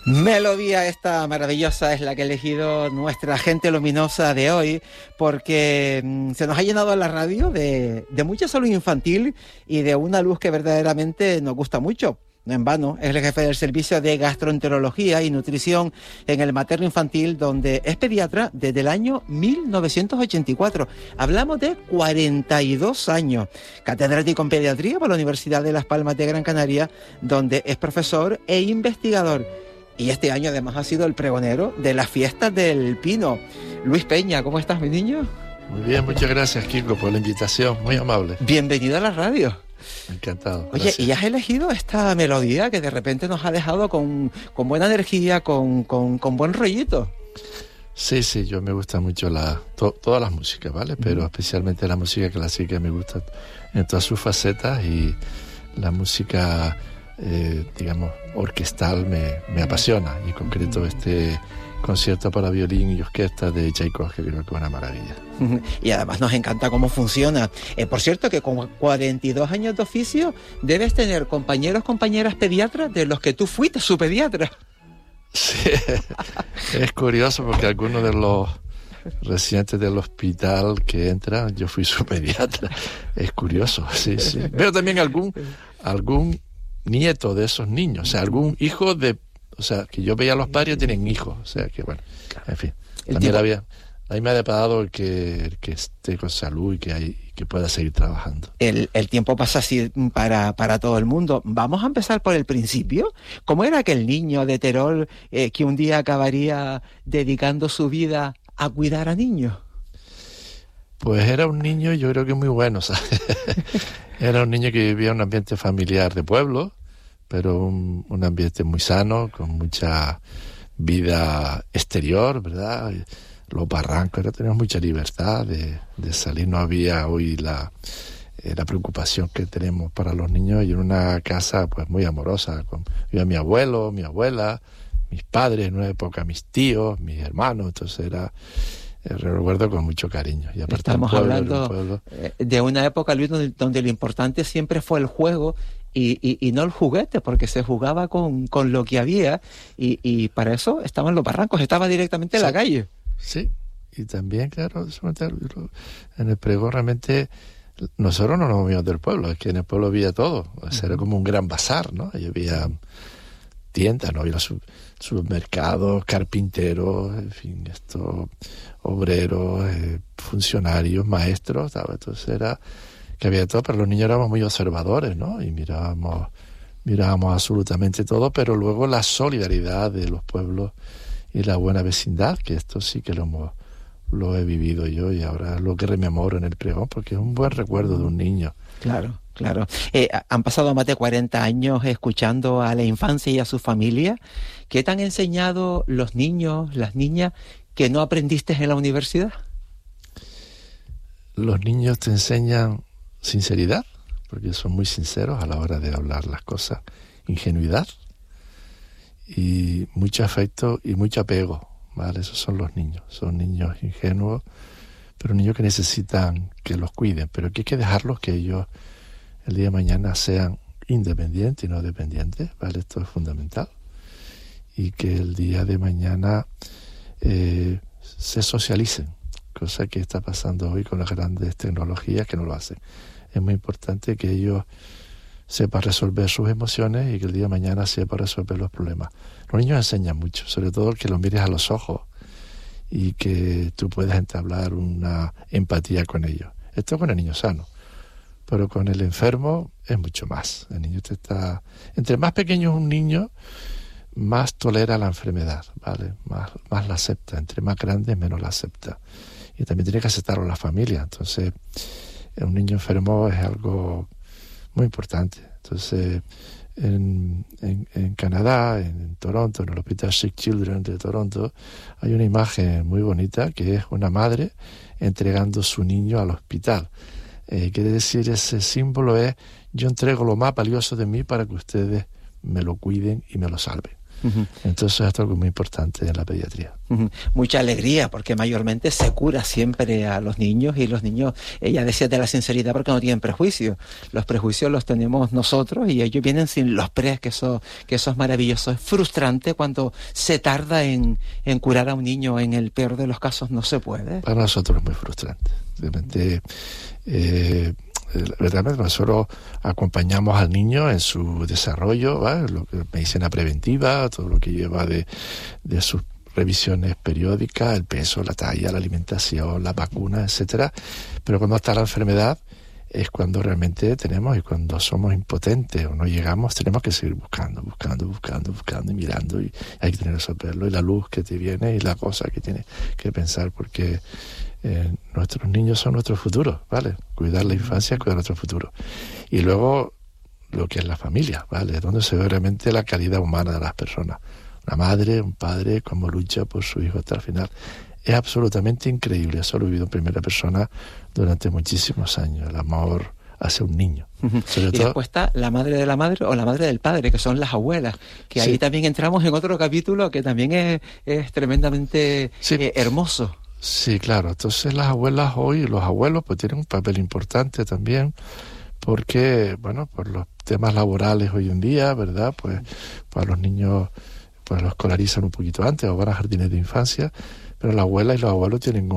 Melodía esta maravillosa es la que ha elegido nuestra gente luminosa de hoy, porque se nos ha llenado la radio de mucha salud infantil y de una luz que verdaderamente nos gusta mucho. No en vano, es el jefe del servicio de gastroenterología y nutrición en el materno infantil, donde es pediatra desde el año 1984. Hablamos de 42 años. Catedrático en pediatría por la Universidad de Las Palmas de Gran Canaria, donde es profesor e investigador. Y este año además ha sido el pregonero de las fiestas del Pino. Luis Peña, ¿cómo estás, mi niño? Muy bien, muchas gracias, Kiko, por la invitación, muy amable. Bienvenido a la radio. Encantado. Oye, gracias. y has elegido esta melodía que de repente nos ha dejado con buena energía, con buen rollito. Sí, yo me gusta mucho todas las músicas, ¿vale? Pero especialmente la música clásica me gusta en todas sus facetas, y la música, digamos, orquestal me apasiona, y en concreto este concierto para violín y orquesta de Tchaikovsky, creo que es una maravilla. Y además nos encanta cómo funciona. Por cierto, que con 42 años de oficio debes tener compañeras pediatras de los que tú fuiste su pediatra. Sí, es curioso porque algunos de los residentes del hospital que entran, yo fui su pediatra. Es curioso, sí. Veo también algún nieto de esos niños, o sea, algún hijo de... O sea, que yo veía a los padres tienen hijos, o sea, que bueno, en fin. También ahí me ha deparado el que esté con salud y que pueda seguir trabajando. El tiempo pasa así para todo el mundo. Vamos a empezar por el principio. ¿Cómo era aquel niño de Terol que un día acabaría dedicando su vida a cuidar a niños? Pues era un niño, yo creo que muy bueno, ¿sabes? Era un niño que vivía en un ambiente familiar de pueblo, pero un ambiente muy sano, con mucha vida exterior, ¿verdad? Los barrancos, ahora tenemos mucha libertad de salir, no había hoy la preocupación que tenemos para los niños, y en una casa pues muy amorosa, vivía mi abuelo, mi abuela, mis padres, en una época mis tíos, mis hermanos, entonces era... recuerdo con mucho cariño. Y aparte estamos hablando de una época, Luis, donde lo importante siempre fue el juego y no el juguete, porque se jugaba con lo que había, y para eso estaban los barrancos, estaba directamente en la calle. Sí, y también, claro, en el pregón realmente nosotros no nos movíamos del pueblo, es que en el pueblo había todo, o sea, era como un gran bazar, ¿no? Y había tiendas, ¿no? Había supermercados, carpinteros, en fin, obreros, funcionarios, maestros, ¿sabes? Entonces era que había todo, pero los niños éramos muy observadores, ¿no? Y mirábamos absolutamente todo, pero luego la solidaridad de los pueblos y la buena vecindad, que esto sí que lo he vivido yo, y ahora es lo que rememoro en el pregón, porque es un buen recuerdo de un niño. Claro. Han pasado más de 40 años escuchando a la infancia y a su familia. ¿Qué te han enseñado los niños, las niñas, que no aprendiste en la universidad? Los niños te enseñan sinceridad, porque son muy sinceros a la hora de hablar las cosas, ingenuidad y mucho afecto y mucho apego, ¿vale? Esos son los niños, son niños ingenuos, pero niños que necesitan que los cuiden, pero que hay que dejarlos que ellos el día de mañana sean independientes y no dependientes, ¿vale? Esto es fundamental. Y que el día de mañana se socialicen, cosa que está pasando hoy con las grandes tecnologías que no lo hacen. Es muy importante que ellos sepan resolver sus emociones y que el día de mañana sepan resolver los problemas. Los niños enseñan mucho, sobre todo que los mires a los ojos y que tú puedas entablar una empatía con ellos. Esto es con el niño sano, pero con el enfermo es mucho más. El niño entre más pequeño es un niño, más tolera la enfermedad, ¿vale? Más la acepta. Entre más grande, menos la acepta. Y también tiene que aceptarlo la familia. Entonces, un niño enfermo es algo muy importante. Entonces, en Canadá, en Toronto, en el Hospital Sick Children de Toronto, hay una imagen muy bonita que es una madre entregando su niño al hospital. Quiere decir, ese símbolo es: yo entrego lo más valioso de mí para que ustedes me lo cuiden y me lo salven. Entonces esto es algo muy importante en la pediatría. Mucha alegría, porque mayormente se cura siempre a los niños, y los niños, ella decía de la sinceridad porque no tienen prejuicios. Los prejuicios los tenemos nosotros y ellos vienen sin los que eso es maravilloso. Es frustrante cuando se tarda en curar a un niño, en el peor de los casos no se puede. Para nosotros es muy frustrante. Realmente, realmente nosotros acompañamos al niño en su desarrollo, ¿vale? Lo que medicina preventiva, todo lo que lleva de sus revisiones periódicas, el peso, la talla, la alimentación, la vacuna, etcétera. Pero cuando está la enfermedad es cuando realmente tenemos, y cuando somos impotentes o no llegamos, tenemos que seguir buscando y mirando, y hay que tener que resolverlo, y la luz que te viene y la cosa que tienes que pensar, porque nuestros niños son nuestro futuro, ¿vale? Cuidar la infancia es cuidar nuestro futuro. Y luego lo que es la familia, ¿vale? Donde se ve realmente la calidad humana de las personas. Una madre, un padre, cómo lucha por su hijo hasta el final. Es absolutamente increíble. Eso lo he vivido en primera persona durante muchísimos años. El amor hacia un niño. Y después está la madre de la madre o la madre del padre, que son las abuelas. Que ahí también entramos en otro capítulo que también es tremendamente hermoso. Sí, claro. Entonces las abuelas hoy, los abuelos, pues tienen un papel importante también, porque, bueno, por los temas laborales hoy en día, ¿verdad? Pues para los niños, pues los escolarizan un poquito antes o van a jardines de infancia, pero la abuela y los abuelos tienen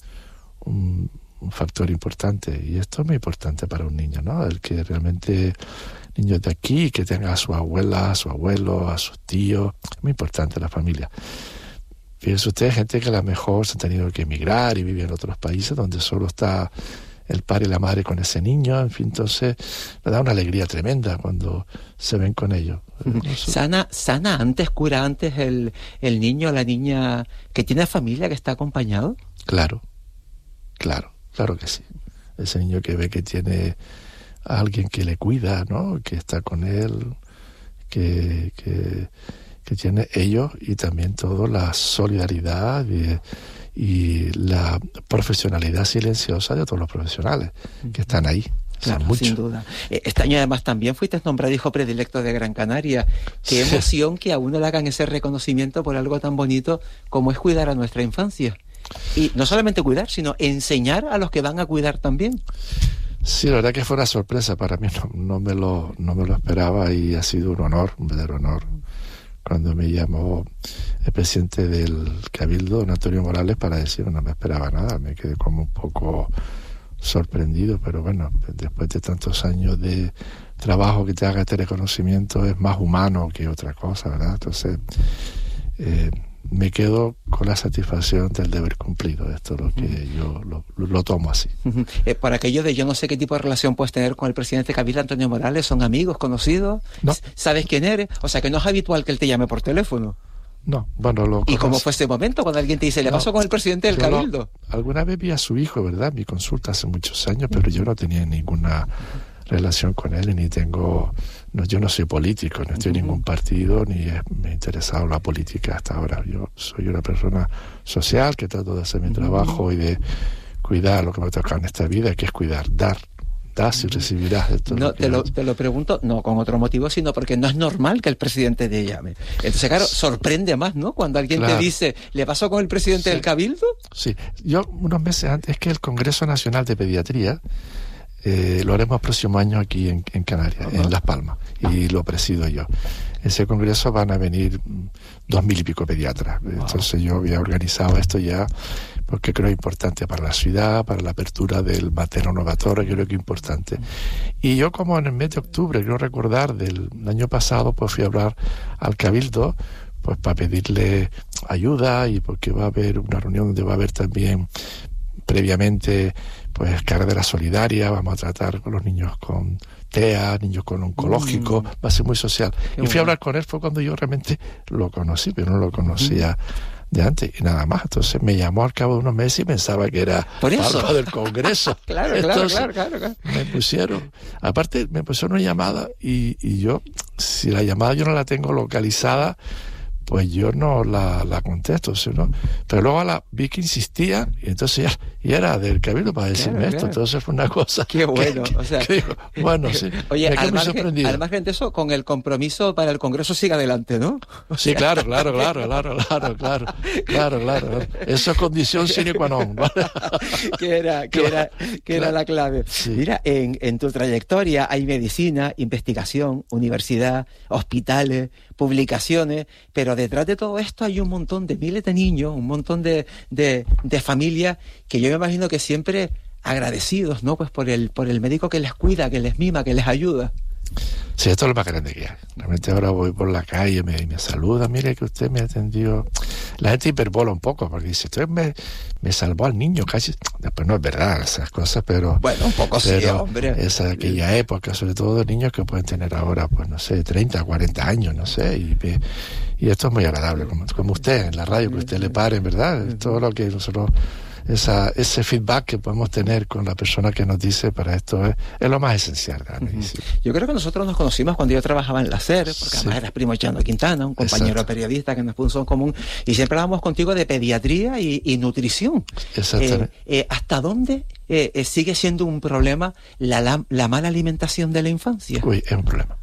un factor importante, y esto es muy importante para un niño, ¿no? El que realmente niños de aquí, que tenga a su abuela, a su abuelo, a sus tíos, es muy importante la familia. Fíjense ustedes, gente que a lo mejor se han tenido que emigrar y vive en otros países donde solo está el padre y la madre con ese niño, en fin, entonces le da una alegría tremenda cuando se ven con ellos. Sana antes, cura antes el niño o la niña que tiene familia, que está acompañado. Claro que sí. Ese niño que ve que tiene a alguien que le cuida, ¿no? Que está con él, que tiene ellos, y también toda la solidaridad y la profesionalidad silenciosa de todos los profesionales que están ahí. Claro, sin duda. Este año además también fuiste nombrado hijo predilecto de Gran Canaria. Qué emoción que a uno le hagan ese reconocimiento por algo tan bonito como es cuidar a nuestra infancia. Y no solamente cuidar, sino enseñar a los que van a cuidar también. Sí, la verdad que fue una sorpresa para mí, no me lo esperaba, y ha sido un honor, un verdadero honor, cuando me llamó el presidente del Cabildo, don Antonio Morales, para decir, no me esperaba nada, me quedé como un poco sorprendido, pero bueno, después de tantos años de trabajo, que te haga este reconocimiento es más humano que otra cosa, ¿verdad? Entonces, me quedo con la satisfacción del deber cumplido. Esto es lo que yo lo tomo así. Por aquello de yo no sé qué tipo de relación puedes tener con el presidente Cabildo, Antonio Morales, ¿son amigos, conocidos? No. ¿Sabes quién eres? O sea, que no es habitual que él te llame por teléfono. No, bueno, ¿Y cómo fue ese momento cuando alguien te dice, le pasó con el presidente del Cabildo? Alguna vez vi a su hijo, ¿verdad? Mi consulta hace muchos años, pero yo no tenía ninguna relación con él, y ni tengo... No, yo no soy político, no estoy en ningún partido, ni me ha interesado la política hasta ahora. Yo soy una persona social que trato de hacer mi trabajo y de cuidar lo que me toca en esta vida, que es cuidar, dar. Das y recibirás. Esto no, te lo pregunto, no con otro motivo, sino porque no es normal que el presidente te llame. Entonces, claro, sorprende más, ¿no? Cuando alguien te dice, ¿le pasó con el presidente del Cabildo? Sí, yo unos meses antes, es que el Congreso Nacional de Pediatría lo haremos el próximo año aquí en Canarias, en Las Palmas, y lo presido yo. Ese congreso van a venir 2,000 y pico pediatras. Entonces yo había organizado esto ya porque creo importante para la ciudad, para la apertura del materno novatorio, creo que es importante. Y yo, como en el mes de octubre, quiero recordar, del año pasado, pues fui a hablar al Cabildo, pues para pedirle ayuda, y porque va a haber una reunión donde va a haber también previamente pues carrera solidaria, vamos a tratar con los niños con TEA, niños con oncológico, va a ser muy social. Y fui a hablar con él, fue cuando yo realmente lo conocí, pero no lo conocía de antes, y nada más. Entonces me llamó al cabo de unos meses y pensaba que era algo del Congreso. Claro. Me pusieron una llamada, y yo, si la llamada yo no la tengo localizada, pues yo no la contesto, sino, pero luego vi que insistía, y entonces ya era del Cabildo para decirme esto, entonces fue una cosa... Qué bueno, que digo, bueno, sí. Oye, me quedé muy al sorprendido. margen de eso, con el compromiso para el Congreso sigue adelante, ¿no? Sí, claro. Eso es condición sine qua non. que era la clave. Sí. Mira, en tu trayectoria hay medicina, investigación, universidad, hospitales, publicaciones, pero detrás de todo esto hay un montón de miles de niños, un montón de familias que yo me imagino que siempre agradecidos, ¿no? Pues por el médico que les cuida, que les mima, que les ayuda. Sí, esto es lo más grande que hay. Realmente ahora voy por la calle, me saluda, mire que usted me atendió. La gente hiperbola un poco, porque dice, usted me salvó al niño casi. Después no es verdad esas cosas, pero... Bueno, un poco sí, hombre. Esa aquella época, sobre todo de niños que pueden tener ahora, pues no sé, 30, 40 años, no sé, y esto es muy agradable, como usted, en la radio, que usted le pare, ¿verdad? Todo lo que nosotros... ese feedback que podemos tener con la persona que nos dice para esto es lo más esencial de la medicina. Yo creo que nosotros nos conocimos cuando yo trabajaba en la SER, porque además eras primo de Chano Quintana, un compañero periodista que nos puso en común, y siempre hablábamos contigo de pediatría y nutrición. Exactamente. ¿Hasta dónde sigue siendo un problema la mala alimentación de la infancia? Uy, es un problema.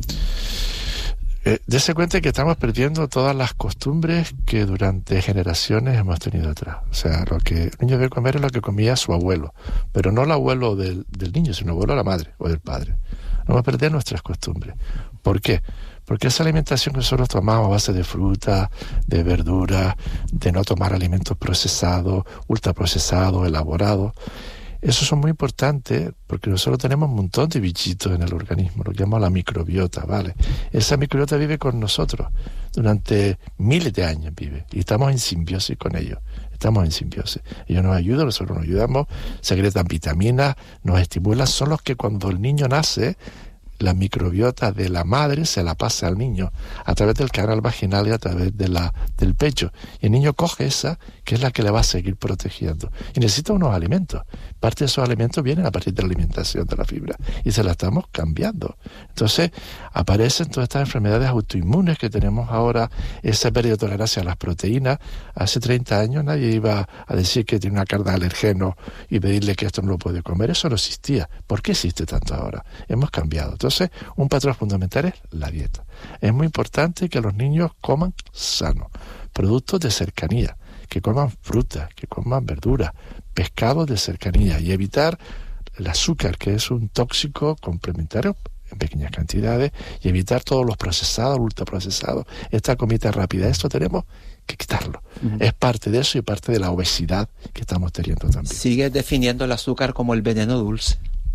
Dese cuenta que estamos perdiendo todas las costumbres que durante generaciones hemos tenido atrás. O sea, lo que el niño debe comer es lo que comía su abuelo, pero no el abuelo del niño, sino el abuelo de la madre o del padre. Vamos a perder nuestras costumbres. ¿Por qué? Porque esa alimentación que nosotros tomamos a base de fruta, de verdura, de no tomar alimentos procesados, ultraprocesados, elaborados, esos son muy importantes porque nosotros tenemos un montón de bichitos en el organismo, lo que llamamos la microbiota, ¿vale? Esa microbiota vive con nosotros, durante miles de años vive, y estamos en simbiosis con ellos, Ellos nos ayudan, nosotros nos ayudamos, secretan vitaminas, nos estimulan, son los que cuando el niño nace, la microbiota de la madre se la pasa al niño a través del canal vaginal y a través del pecho. Y el niño coge esa, que es la que le va a seguir protegiendo. Y necesita unos alimentos. Parte de esos alimentos vienen a partir de la alimentación de la fibra. Y se la estamos cambiando. Entonces, aparecen todas estas enfermedades autoinmunes que tenemos ahora, esa pérdida de tolerancia a las proteínas. Hace 30 años nadie iba a decir que tiene una carga de alergeno y pedirle que esto no lo puede comer. Eso no existía. ¿Por qué existe tanto ahora? Hemos cambiado. Entonces, un patrón fundamental es la dieta. Es muy importante que los niños coman sano, productos de cercanía, que coman frutas, que coman verduras, pescados de cercanía y evitar el azúcar, que es un tóxico complementario en pequeñas cantidades, y evitar todos los procesados, ultraprocesados, esta comida rápida. Esto tenemos que quitarlo. Es parte de eso y parte de la obesidad que estamos teniendo también. ¿Sigues definiendo el azúcar como el veneno dulce?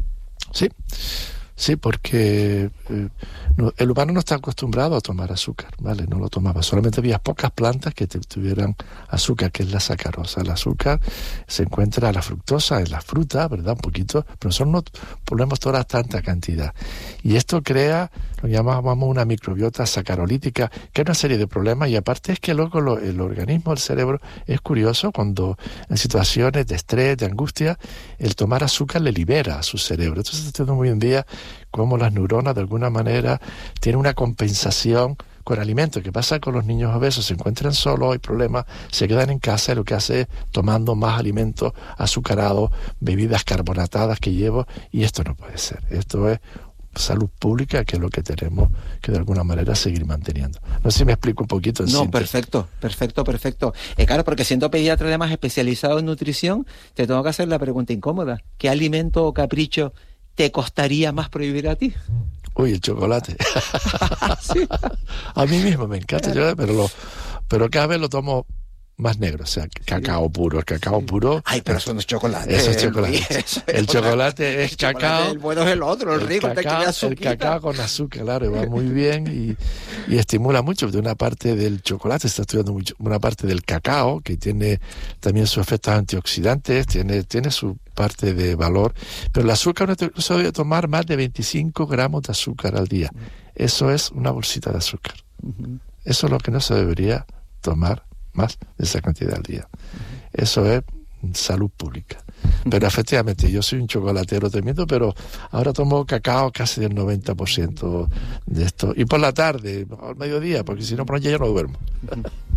Sí, porque el humano no está acostumbrado a tomar azúcar, ¿vale? No lo tomaba. Solamente había pocas plantas que tuvieran azúcar, que es la sacarosa. El azúcar se encuentra la fructosa en la fruta, ¿verdad? Un poquito, pero nosotros no podemos tomar tanta cantidad. Y esto crea lo que llamamos una microbiota sacarolítica, que es una serie de problemas. Y aparte es que luego el organismo, el cerebro, es curioso cuando en situaciones de estrés, de angustia, el tomar azúcar le libera a su cerebro. Entonces, esto muy en día cómo las neuronas de alguna manera tienen una compensación con alimentos. ¿Qué pasa con los niños obesos? Se encuentran solos, hay problemas, se quedan en casa y lo que hace es tomando más alimentos azucarados, bebidas carbonatadas que llevo, y esto no puede ser. Esto es salud pública, que es lo que tenemos que de alguna manera seguir manteniendo. No sé si me explico un poquito en síntesis. Perfecto. Claro, porque siendo pediatra además especializado en nutrición, te tengo que hacer la pregunta incómoda. ¿Qué alimento o capricho te costaría más prohibir a ti? Uy, el chocolate. ¿Sí? A mí mismo me encanta el chocolate, pero cada vez lo tomo más negro, o sea, cacao puro. El cacao puro... Ay, pero eso no es chocolate. Eso es chocolate. El chocolate es cacao. El bueno es el otro, el rico. El cacao con azúcar, claro, va muy bien y estimula mucho. De una parte del chocolate se está estudiando mucho, una parte del cacao, que tiene también sus efectos antioxidantes, tiene su parte de valor, pero el azúcar no se debe tomar más de 25 gramos de azúcar al día. Eso es una bolsita de azúcar. Eso es lo que no se debería tomar más de esa cantidad al día. Eso es salud pública. Pero efectivamente, yo soy un chocolatero tremendo, pero ahora tomo cacao casi del 90% de esto. Y por la tarde, al mediodía, porque si no, por la noche ya no duermo.